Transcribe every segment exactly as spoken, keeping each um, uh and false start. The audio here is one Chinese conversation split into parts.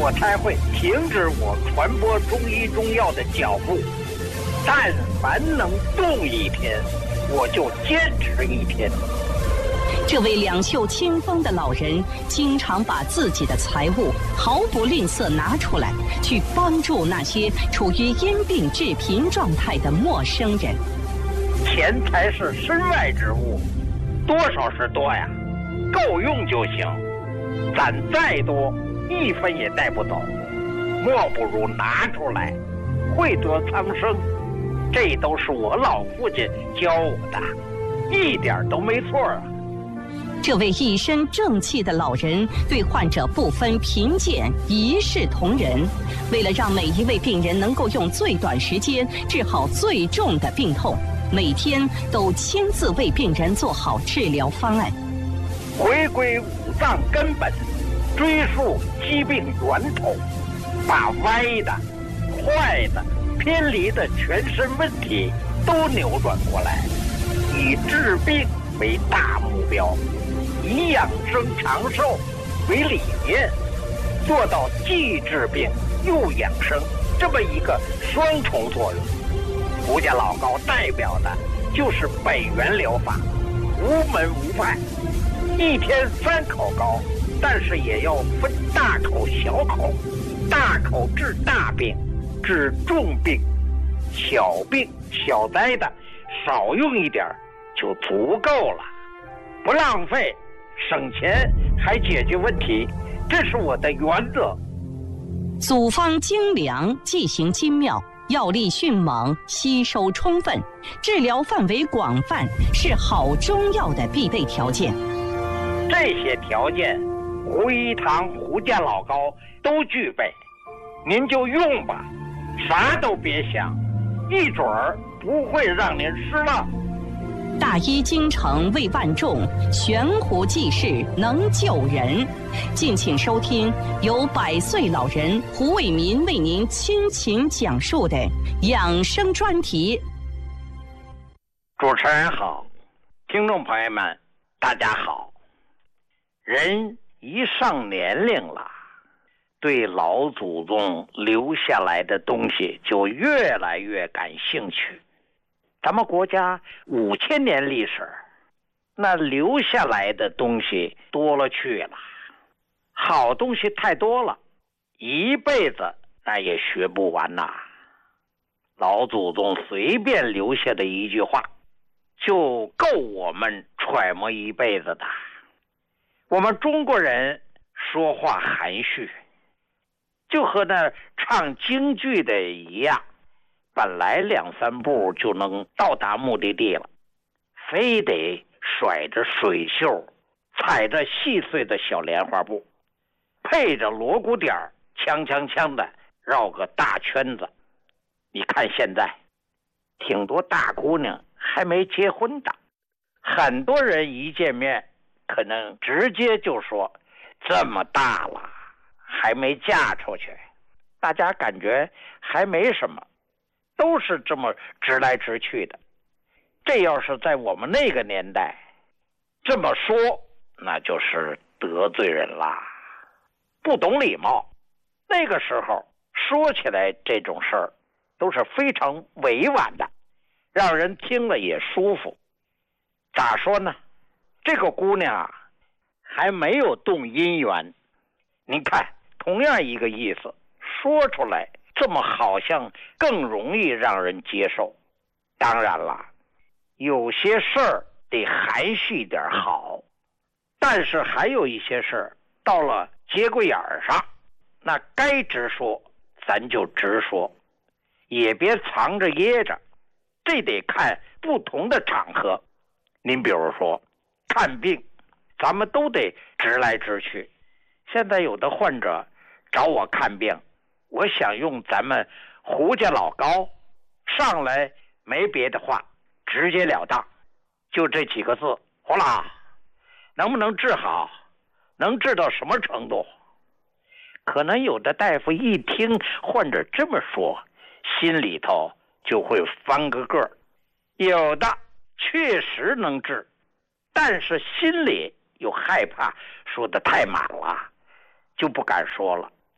我才会停止我传播中医中药的脚步。但凡能动一天，我就坚持一天。 这位两袖清风的老人，经常把自己的财物毫不吝啬拿出来，去帮助那些处于因病致贫状态的陌生人。 钱财是身外之物，多少是多呀，够用就行。攒再多，一分也带不走，莫不如拿出来，惠泽苍生。这都是我老父亲教我的，一点都没错啊。 这位一身正气的老人对患者不分贫贱，一视同仁。为了让每一位病人能够用最短时间治好最重的病痛，每天都亲自为病人做好治疗方案。 回归五脏根本，追溯疾病源头，把歪的、坏的、偏离的全身问题都扭转过来，以治病为大目标，以养生长寿为理念，做到既治病又养生这么一个双重作用。胡家老高代表的就是北元疗法，无门无派，一天三口高，但是也要分大口小口，大口治大病，治重病，小病小灾的少用一点就足够了，不浪费，省钱还解决问题，这是我的原则。 组方精良，剂行精妙，药力迅猛，吸收充分，治疗范围广泛，是好中药的必备条件。 这些条件，胡一堂、胡家老高都具备，您就用吧，啥都别想，一准儿不会让您失望。 大医精诚为万众，悬壶济世能救人。敬请收听由百岁老人胡伟民为您倾情讲述的养生专题。 主持人好，听众朋友们大家好。人一上年龄了，对老祖宗留下来的东西就越来越感兴趣。咱们国家五千年历史，那留下来的东西多了去了，好东西太多了，一辈子那也学不完呐。老祖宗随便留下的一句话，就够我们揣摩一辈子的。我们中国人说话含蓄，就和那唱京剧的一样，本来两三步就能到达目的地了，非得甩着水袖，踩着细碎的小莲花步，配着锣鼓点儿，锵锵锵的绕个大圈子。你看现在挺多大姑娘还没结婚的，很多人一见面可能直接就说这么大了还没嫁出去，大家感觉还没什么，都是这么直来直去的。这要是在我们那个年代这么说，那就是得罪人啦，不懂礼貌。那个时候说起来这种事儿都是非常委婉的，让人听了也舒服。咋说呢，这个姑娘啊还没有动姻缘，您看同样一个意思说出来，这么好像更容易让人接受。当然了，有些事儿得含蓄一点好，但是还有一些事儿到了节骨眼儿上，那该直说咱就直说，也别藏着掖着，这得看不同的场合。您比如说看病，咱们都得直来直去。现在有的患者找我看病，我想用咱们胡家老高，上来没别的话，直截了当，就这几个字，胡老能不能治好，能治到什么程度。可能有的大夫一听患者这么说，心里头就会翻个个，有的确实能治，但是心里又害怕说的太满了，就不敢说了。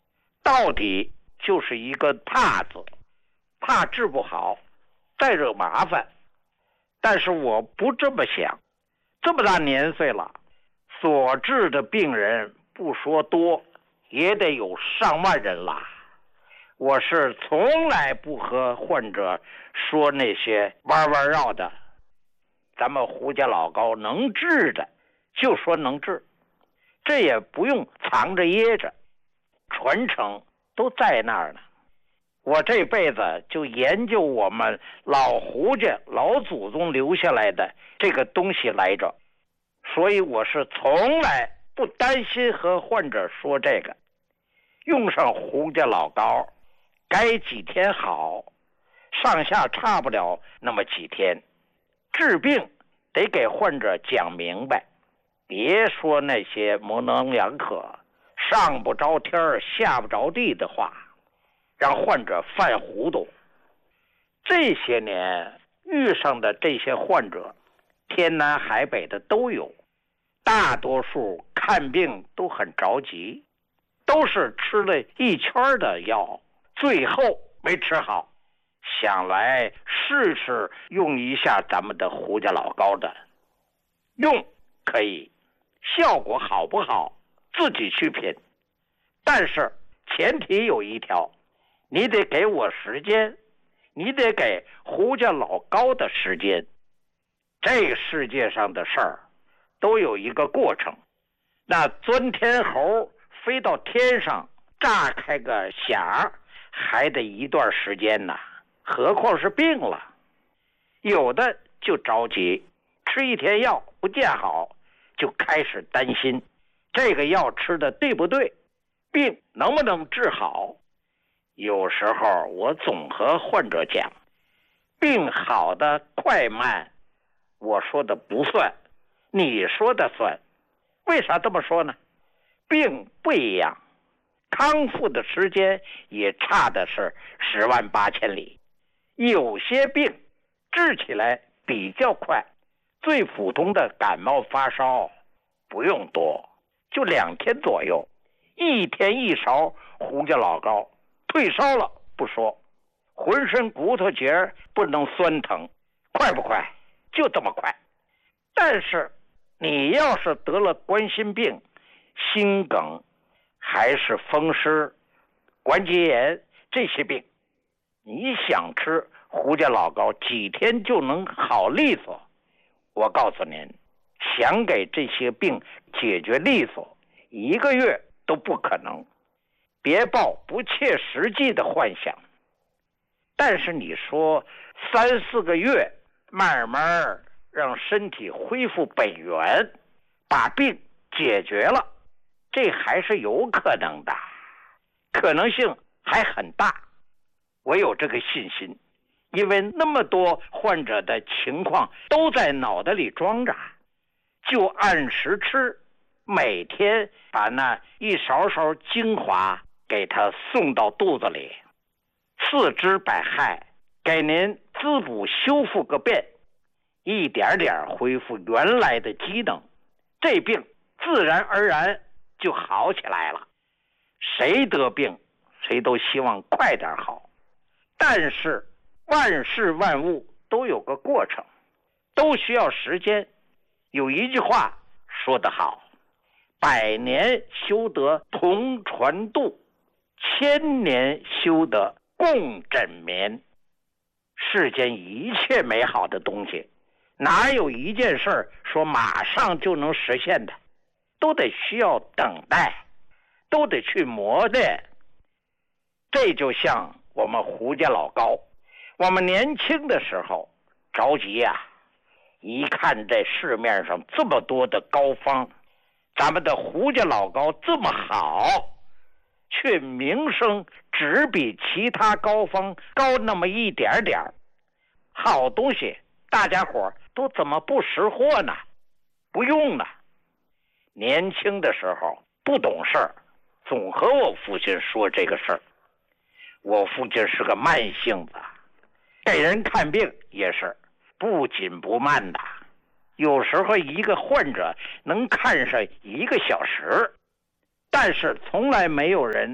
到底就是一个怕字，怕治不好，再惹麻烦。但是我不这么想，这么大年岁了，所治的病人不说多，也得有上万人了。我是从来不和患者说那些弯弯绕的，咱们胡家老高能治的就说能治，这也不用藏着掖着，传承都在那儿呢。我这辈子就研究我们老胡家老祖宗留下来的这个东西来着，所以我是从来不担心和患者说这个。用上胡家老高，该几天好，上下差不了那么几天。治病得给患者讲明白，别说那些模棱两可、上不着天下不着地的话，让患者犯糊涂。这些年遇上的这些患者，天南海北的都有，大多数看病都很着急，都是吃了一圈的药，最后没吃好，想来试试用一下咱们的胡家老高的。用可以，效果好不好自己去品，但是前提有一条，你得给我时间，你得给胡家老高的时间。这个世界上的事儿都有一个过程，那钻天猴飞到天上炸开个匣还得一段时间呢，何况是病了。有的就着急，吃一天药不见好，就开始担心这个药吃的对不对，病能不能治好。有时候我总和患者讲，病好的快慢我说的不算，你说的算。为啥这么说呢？病不一样，康复的时间也差的是十万八千里。有些病治起来比较快，最普通的感冒发烧不用多，就两天左右，一天一勺胡家老高，退烧了不说，浑身骨头节不能酸疼，快不快？就这么快。但是你要是得了冠心病、心梗，还是风湿、关节炎这些病，你想吃胡家老高几天就能好利索，我告诉您，想给这些病解决利索，一个月都不可能。别抱不切实际的幻想。但是你说三四个月慢慢让身体恢复本源，把病解决了，这还是有可能的，可能性还很大。我有这个信心，因为那么多患者的情况都在脑袋里装着，就按时吃，每天把那一勺勺精华给他送到肚子里，四肢百骸给您滋补修复个遍，一点点恢复原来的机能，这病自然而然就好起来了。谁得病谁都希望快点好，但是万事万物都有个过程，都需要时间。有一句话说得好，百年修得同船渡，千年修得共枕眠。世间一切美好的东西，哪有一件事说马上就能实现的，都得需要等待，都得去磨练。这就像我们胡家老高，我们年轻的时候着急呀、啊，一看这市面上这么多的膏方，咱们的胡家老高这么好，却名声只比其他膏方高那么一点点，好东西大家伙都怎么不识货呢？不用呢。年轻的时候不懂事儿，总和我父亲说这个事儿。我父亲是个慢性子，给人看病也是不紧不慢的，有时候一个患者能看上一个小时，但是从来没有人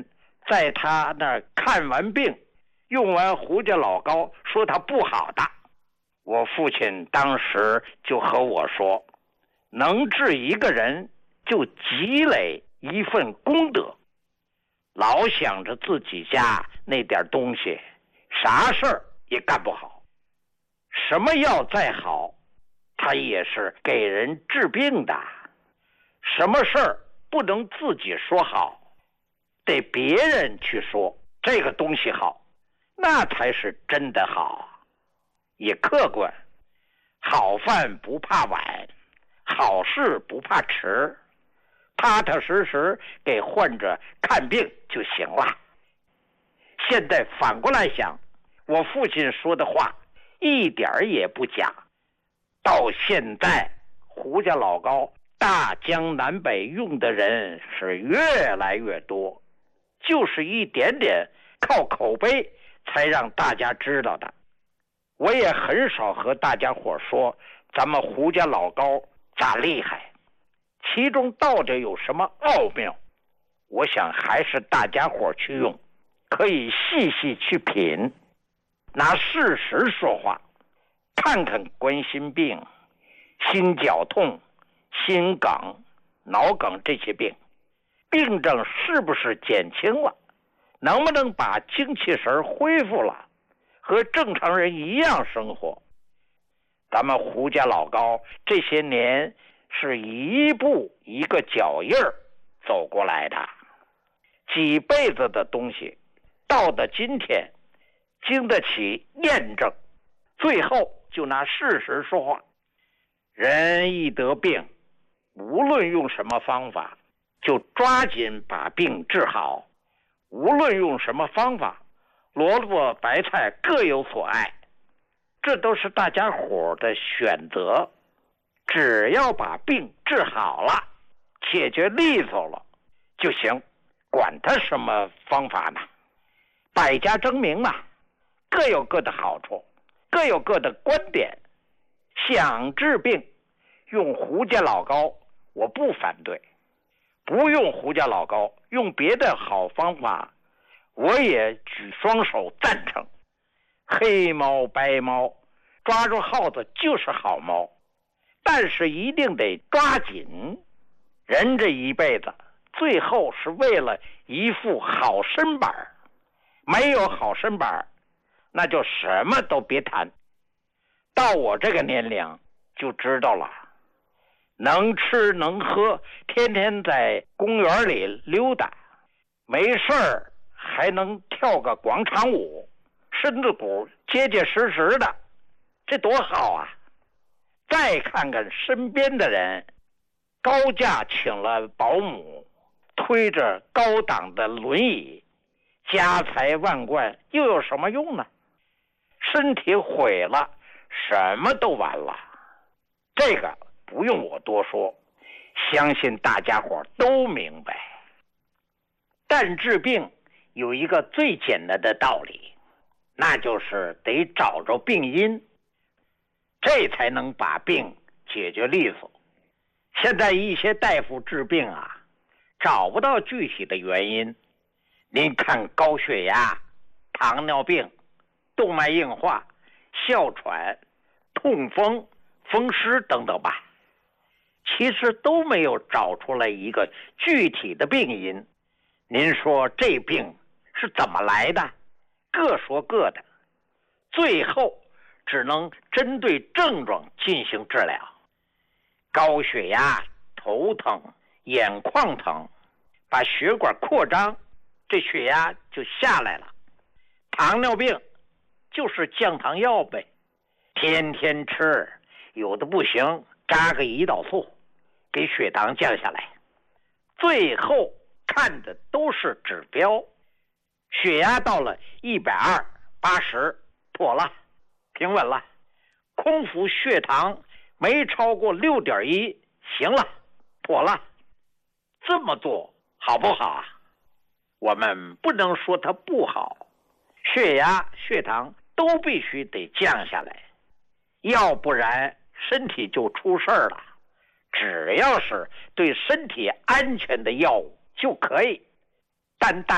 在他那儿看完病，用完胡家老膏，说他不好的。我父亲当时就和我说，能治一个人就积累一份功德，老想着自己家那点东西，啥事儿也干不好。什么药再好，他也是给人治病的。什么事儿不能自己说好，得别人去说这个东西好，那才是真的好，也客观。好饭不怕晚，好事不怕迟，踏踏实实给患者看病就行了。现在反过来想，我父亲说的话一点也不假。到现在胡家老膏大江南北用的人是越来越多，就是一点点靠口碑才让大家知道的。我也很少和大家伙说咱们胡家老膏咋厉害，其中到底有什么奥妙，我想还是大家伙去用，可以细细去品，拿事实说话，看看冠心病、心绞痛、心梗、脑梗这些病，病症是不是减轻了，能不能把精气神恢复了，和正常人一样生活。咱们胡家老膏这些年是一步一个脚印儿走过来的，几辈子的东西到了今天经得起验证，最后就拿事实说话。人一得病，无论用什么方法，就抓紧把病治好。无论用什么方法，萝卜白菜各有所爱，这都是大家伙的选择。只要把病治好了，解决利索了就行，管他什么方法呢？百家争鸣嘛，各有各的好处，各有各的观点。想治病用胡家老膏我不反对，不用胡家老膏用别的好方法我也举双手赞成。黑猫白猫，抓住耗子就是好猫，但是一定得抓紧。人这一辈子最后是为了一副好身板，没有好身板那就什么都别谈。到我这个年龄就知道了，能吃能喝，天天在公园里溜达，没事儿还能跳个广场舞，身子骨结结实实的，这多好啊！再看看身边的人，高价请了保姆，推着高档的轮椅，家财万贯，又有什么用呢？身体毁了，什么都完了。这个不用我多说，相信大家伙都明白。但治病有一个最简单的道理，那就是得找着病因，这才能把病解决利索。现在一些大夫治病啊，找不到具体的原因。您看高血压、糖尿病、动脉硬化、哮喘、痛风、风湿等等吧，其实都没有找出来一个具体的病因。您说这病是怎么来的？各说各的，最后只能针对症状进行治疗。高血压、头疼、眼眶疼，把血管扩张，这血压就下来了。糖尿病就是降糖药呗，天天吃，有的不行，扎个胰岛素，给血糖降下来。最后看的都是指标，血压到了一百二、八十，妥了，平稳了。空腹血糖没超过六点一，行了，妥了。这么做好不好啊？我们不能说它不好，血压、血糖都必须得降下来，要不然身体就出事儿了。只要是对身体安全的药物就可以，但大